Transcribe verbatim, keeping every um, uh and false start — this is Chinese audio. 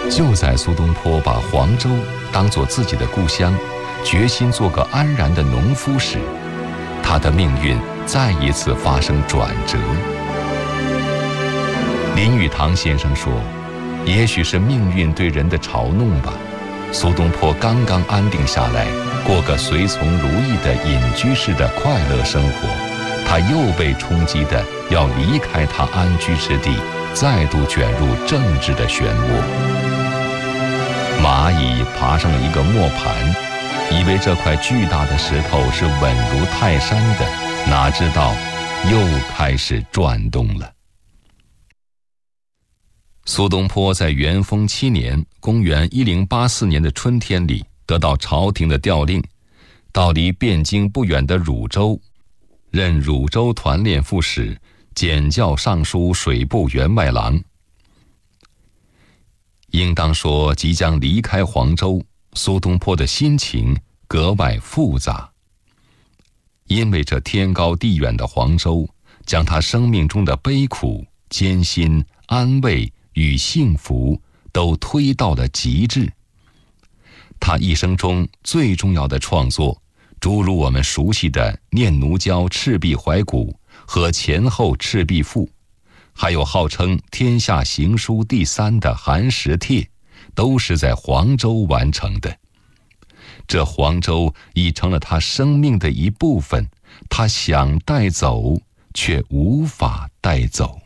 就在苏东坡把黄州当作自己的故乡，决心做个安然的农夫时，他的命运再一次发生转折。林语堂先生说，也许是命运对人的嘲弄吧，苏东坡刚刚安定下来，过个随从如意的隐居式的快乐生活，他又被冲击的要离开他安居之地，再度卷入政治的漩涡。蚂蚁爬上了一个磨盘，以为这块巨大的石头是稳如泰山的，哪知道又开始转动了。苏东坡在元丰七年公元一零八四年的春天里，得到朝廷的调令，到离汴京不远的汝州，任汝州团练副使、检校尚书水部员外郎。应当说，即将离开黄州，苏东坡的心情格外复杂。因为这天高地远的黄州，将他生命中的悲苦、艰辛、安慰与幸福都推到了极致。他一生中最重要的创作，诸如我们熟悉的《念奴娇·赤壁怀古》和《前后赤壁赋》，还有号称天下行书第三的《寒食帖》，都是在黄州完成的。这黄州已成了他生命的一部分，他想带走，却无法带走。